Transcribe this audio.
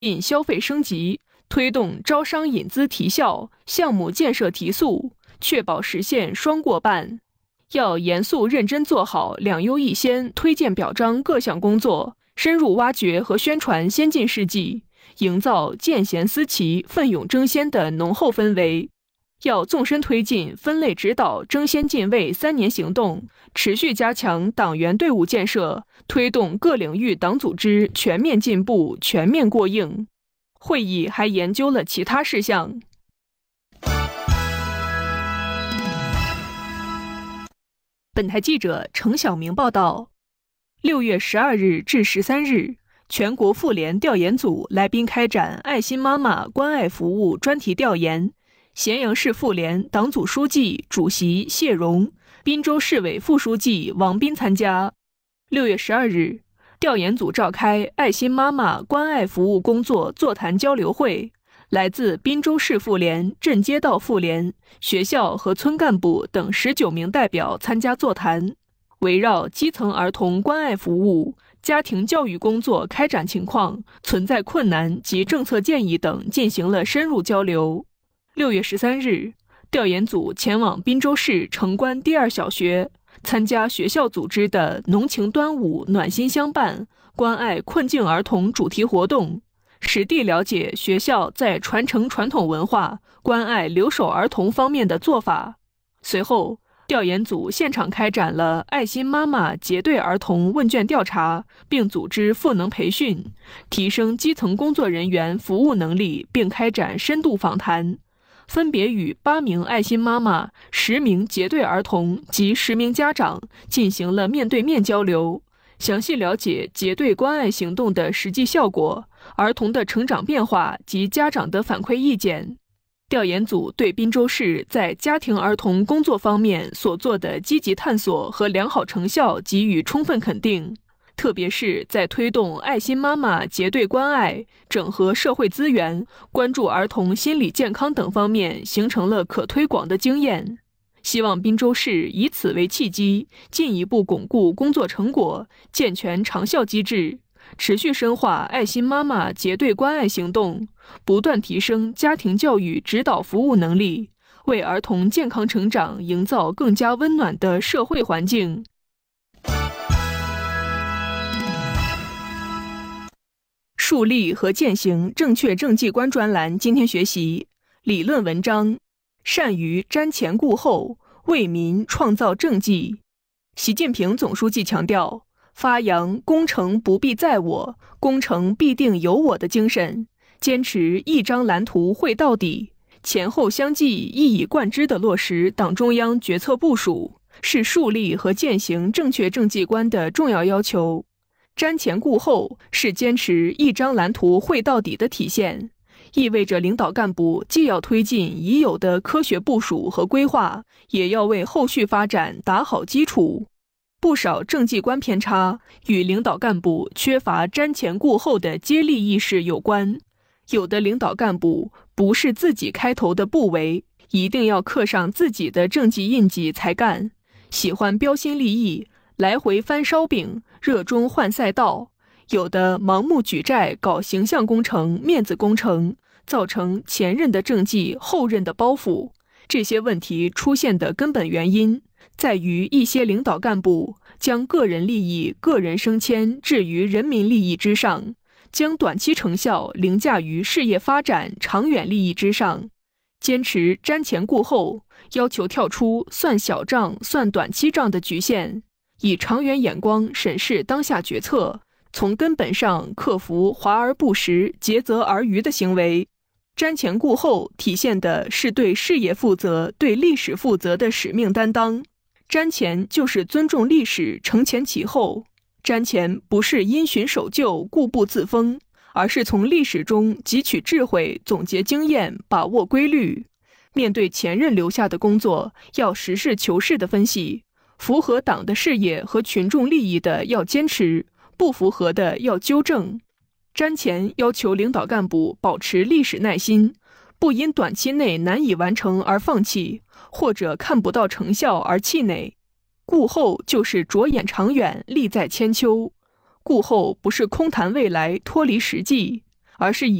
引消费升级，推动招商引资提效，项目建设提速，确保实现双过半。要严肃认真做好两优一先推荐表彰各项工作，深入挖掘和宣传先进事迹，营造见贤思齐、奋勇争先的浓厚氛围。要纵深推进分类指导争先进卫3年行动，持续加强党员队伍建设，推动各领域党组织全面进步、全面过硬。会议还研究了其他事项。本台记者程晓明报道，6月12日至13日，全国妇联调研组来宾开展爱心妈妈关爱服务专题调研。咸阳市妇联党组书记、主席谢荣，滨州市委副书记王斌参加。6月12日，调研组召开爱心妈妈关爱服务工作座谈交流会，来自滨州市妇联、镇街道妇联、学校和村干部等19名代表参加座谈，围绕基层儿童关爱服务、家庭教育工作开展情况、存在困难及政策建议等进行了深入交流。6月13日，调研组前往滨州市城关第2小学，参加学校组织的浓情端午暖心相伴、关爱困境儿童主题活动，实地了解学校在传承传统文化、关爱留守儿童方面的做法。随后，调研组现场开展了爱心妈妈结对儿童问卷调查，并组织赋能培训，提升基层工作人员服务能力，并开展深度访谈。分别与8名爱心妈妈、10名结对儿童及10名家长进行了面对面交流，详细了解结对关爱行动的实际效果、儿童的成长变化及家长的反馈意见。调研组对滨州市在家庭儿童工作方面所做的积极探索和良好成效给予充分肯定，特别是在推动爱心妈妈结对关爱、整合社会资源、关注儿童心理健康等方面形成了可推广的经验。希望滨州市以此为契机，进一步巩固工作成果，健全长效机制，持续深化爱心妈妈结对关爱行动，不断提升家庭教育指导服务能力，为儿童健康成长营造更加温暖的社会环境。树立和践行正确政绩观专栏今天学习理论文章，善于瞻前顾后，为民创造政绩。习近平总书记强调，发扬工程不必在我，工程必定有我的精神，坚持一张蓝图绘到底，前后相继、一以贯之地落实党中央决策部署，是树立和践行正确政绩观的重要要求。瞻前顾后是坚持一张蓝图绘到底的体现，意味着领导干部既要推进已有的科学部署和规划，也要为后续发展打好基础。不少政绩观偏差与领导干部缺乏瞻前顾后的接力意识有关。有的领导干部不是自己开头的不为，一定要刻上自己的政绩印记才干，喜欢标新立异，来回翻烧饼，热衷换赛道。有的盲目举债搞形象工程、面子工程，造成前任的政绩后任的包袱。这些问题出现的根本原因在于一些领导干部将个人利益、个人升迁置于人民利益之上，将短期成效凌驾于事业发展、长远利益之上，坚持瞻前顾后，要求跳出算小账、算短期账的局限，以长远眼光审视当下决策，从根本上克服华而不实、竭泽而渔的行为。瞻前顾后体现的是对事业负责、对历史负责的使命担当。瞻前就是尊重历史、承前启后。瞻前不是因循守旧、固步自封，而是从历史中汲取智慧、总结经验、把握规律。面对前任留下的工作，要实事求是地分析，符合党的事业和群众利益的要坚持，不符合的要纠正。瞻前要求领导干部保持历史耐心，不因短期内难以完成而放弃，或者看不到成效而气馁。顾后就是着眼长远，利在千秋。顾后不是空谈未来、脱离实际， 而是以